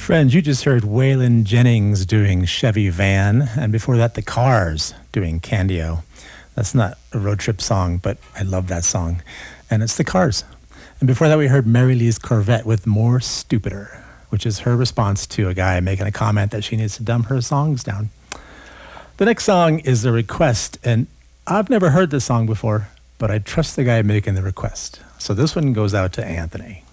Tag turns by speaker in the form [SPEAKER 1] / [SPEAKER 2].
[SPEAKER 1] Friends, you just heard Waylon Jennings doing Chevy Van, and before that, The Cars doing Candio. That's not a road trip song, but I love that song. And it's The Cars. And before that, we heard Mary Lee's Corvette with More Stupider, which is her response to a guy making a comment that she needs to dumb her songs down. The next song is a request, and I've never heard this song before, but I trust the guy making the request. So this one goes out to Anthony.